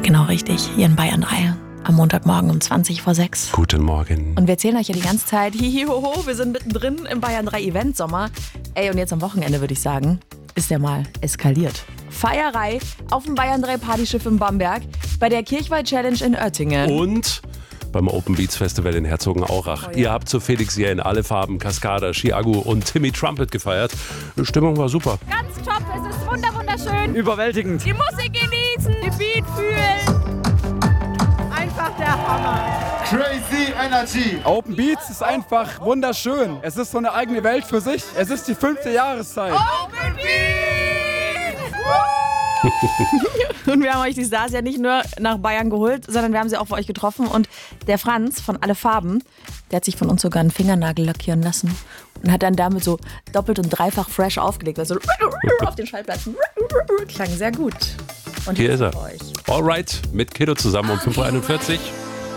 Genau richtig, hier in Bayern 3. Am Montagmorgen um 6:20. Guten Morgen. Und wir erzählen euch ja die ganze Zeit, hihihoho, wir sind mittendrin im Bayern 3 Event-Sommer. Ey, und jetzt am Wochenende, würde ich sagen, ist der mal eskaliert. Feierei auf dem Bayern 3 Partyschiff in Bamberg, bei der Kirchweih Challenge in Oettingen. Und beim Open Beats Festival in Herzogenaurach. Ihr habt zu Felix Jähn alle Farben, Cascada, Chiago und Timmy Trumpet gefeiert. Die Stimmung war super. Ganz top, es ist wunderschön. Überwältigend. Die Musik genießen, die Beat fühlen. Einfach der Hammer. Crazy Energy. Open Beats ist einfach wunderschön. Es ist so eine eigene Welt für sich. Es ist die 5. Jahreszeit. Open Beat! Und wir haben euch die Stars ja nicht nur nach Bayern geholt, sondern wir haben sie auch für euch getroffen. Und der Franz von Alle Farben, der hat sich von uns sogar einen Fingernagel lackieren lassen und hat dann damit so doppelt und dreifach fresh aufgelegt. Also auf den Schallplatten. Klang sehr gut. Und Hier ist er. für euch. Alright, mit Kiddo zusammen um 5:41 Uhr.